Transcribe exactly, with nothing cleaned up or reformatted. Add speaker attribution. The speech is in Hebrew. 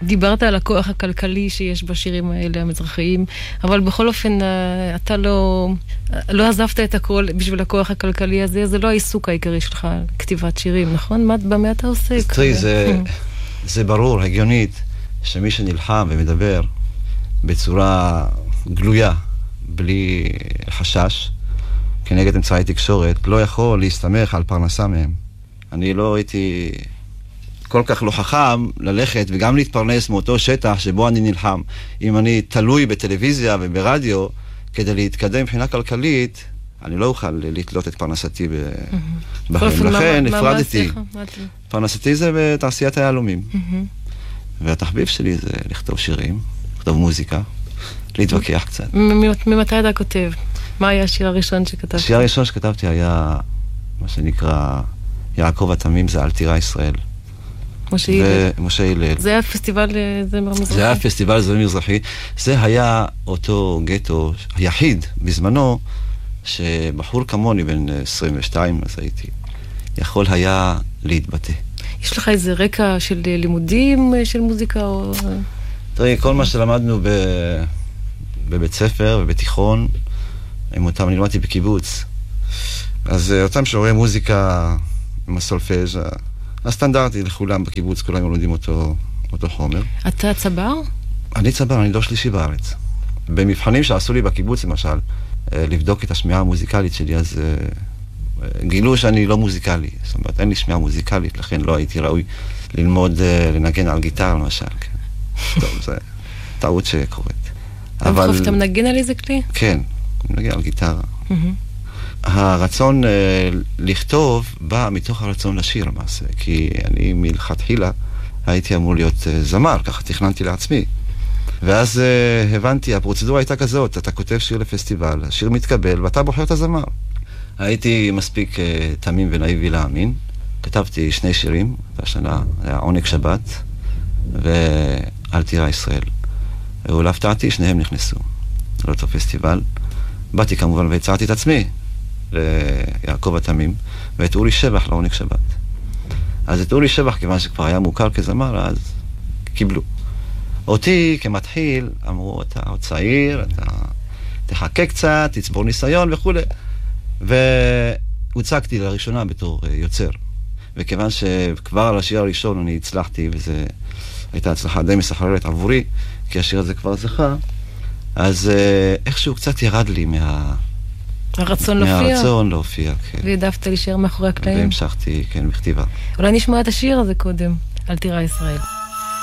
Speaker 1: דיברת על הכוח הכלכלי שיש בשירים האלה המזרחיים, אבל בכל אופן אתה לא, לא עזבת את הכל בשביל הכוח הכלכלי הזה, זה לא העיסוק העיקרי שלך, כתיבת שירים, נכון? מה, במה אתה עוסק?
Speaker 2: תראי, זה, זה ברור, הגיונית, שמי שנלחם ומדבר בצורה גלויה, בלי חשש, כנגד אמצעי תקשורת, לא יכול להסתמך על פרנסה מהם. אני לא הייתי כל כך לא חכם ללכת וגם להתפרנס מאותו שטח שבו אני נלחם. אם אני תלוי בטלוויזיה וברדיו כדי להתקדם מבחינה כלכלית, אני לא אוכל לתלות את פרנסתי בהם. לכן נפרדתי. פרנסתי זה בתעשיית היהלומים. והתחביב שלי זה לכתוב שירים, לכתוב מוזיקה, להתווכח קצת.
Speaker 1: ממתי אתה כותב? מה היה השיר הראשון שכתבתי?
Speaker 2: השיר הראשון שכתבתי היה מה שנקרא יעקב התמים, זה על טירה ישראל.
Speaker 1: משה הלל.
Speaker 2: משה הלל.
Speaker 1: זה היה פסטיבל זמר מזרחי?
Speaker 2: זה היה פסטיבל זמר מזרחי. זה היה אותו גטו היחיד בזמנו, שבחור כמוני בן עשרים ושתיים, אז הייתי יכול היה להתבטא.
Speaker 1: יש לך איזה רקע של לימודים של מוזיקה? או...
Speaker 2: תראי, כל מה שלמדנו ב... בבית ספר ובתיכון, עם אותם אני למדתי בקיבוץ. אז אותם שיעורי מוזיקה עם הסולפז' הסטנדרטי לכולם בקיבוץ, כולם לומדים אותו, אותו חומר.
Speaker 1: אתה צבר?
Speaker 2: אני צבר, אני דור שלישי בארץ. במבחנים שעשו לי בקיבוץ, למשל, לבדוק את השמיעה המוזיקלית שלי, אז גילו שאני לא מוזיקלי. זאת אומרת, אין לי שמיעה מוזיקלית, לכן לא הייתי ראוי ללמוד לנגן על גיטר, למשל. טוב, זה טעות שקורית.
Speaker 1: אבל... אתה מנגן על איזה כלי?
Speaker 2: כן, אני מנגן על גיטרה. הרצון לכתוב בא מתוך הרצון לשיר למעשה, כי אני מלכתחילה הייתי אמור להיות זמר, ככה תכננתי לעצמי. ואז הבנתי, הפרוצדורה הייתה כזאת, אתה כותב שיר לפסטיבל, השיר מתקבל ואתה בוחר את הזמר. הייתי מספיק תמים ונאיבי להאמין, כתבתי שני שירים, והשנה היה עונג שבת ועל טירה ישראל. ולהפתעתי, שניהם נכנסו לאותו פסטיבל. באתי כמובן והצעתי את עצמי ליעקב התמים, ואת אורי שבח לעונג שבת. אז את אורי שבח, כיוון שכבר היה מוכר כזמר, אז קיבלו. אותי כמתחיל, אמרו, אתה עוד צעיר, אתה תחכה קצת, תצבור ניסיון וכו'. והוצגתי לראשונה בתור יוצר. וכיוון שכבר על השיר הראשון אני הצלחתי, וזו הייתה הצלחה די מסחררת עבורי, כי השיר הזה כבר זכה, אז איכשהו קצת ירד לי מה...
Speaker 1: הרצון להופיע?
Speaker 2: מהרצון להופיע, כן.
Speaker 1: והעדפת להישאר מאחורי הקלעים?
Speaker 2: והמשכתי, כן, בכתיבה.
Speaker 1: אולי נשמע את השיר הזה קודם, על טירה ישראל.